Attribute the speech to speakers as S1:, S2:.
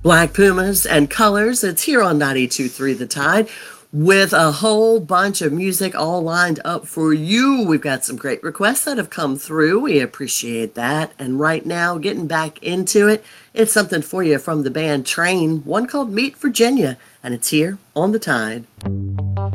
S1: Black Pumas and Colors. It's here on 92.3 The Tide with a whole bunch of music all lined up for you. We've got some great requests that have come through. We appreciate that. And right now, getting back into it, it's something for you from the band Train, one called Meet Virginia, and it's here on The Tide.